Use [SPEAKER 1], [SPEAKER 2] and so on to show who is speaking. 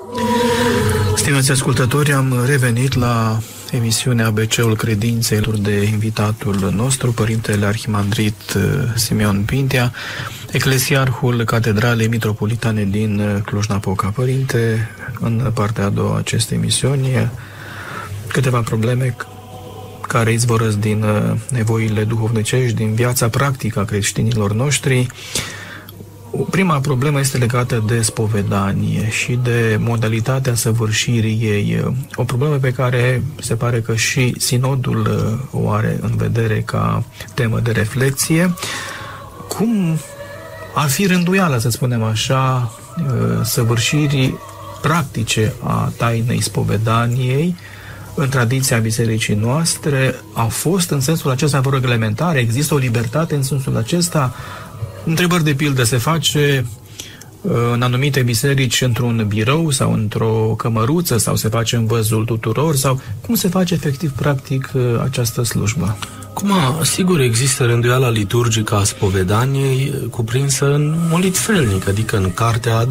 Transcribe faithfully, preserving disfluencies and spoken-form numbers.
[SPEAKER 1] Stimați ascultători, am revenit la emisiunea A B C-ul Credinței de invitatul nostru, Părintele Arhimandrit Simeon Pintea, eclesiarhul Catedralei Mitropolitane din Cluj-Napoca. Părinte, în partea a doua acestei emisiuni, câteva probleme care izvorăsc din nevoile duhovnicești, din viața practică a creștinilor noștri. Prima problemă este legată de spovedanie și de modalitatea săvârșirii ei. O problemă pe care se pare că și sinodul o are în vedere ca temă de reflexie. Cum ar fi rânduiala, să spunem așa, săvârșirii practice a tainei spovedaniei în tradiția bisericii noastre? A fost în sensul acesta o reglementare? Există o libertate în sensul acesta? Întrebări de pildă, se face în anumite biserici într-un birou sau într-o cămăruță sau se face în văzul tuturor sau cum se face efectiv practic această slujbă?
[SPEAKER 2] Acum, sigur, există rânduiala liturgică a spovedaniei cuprinsă în mod felnic, adică în cartea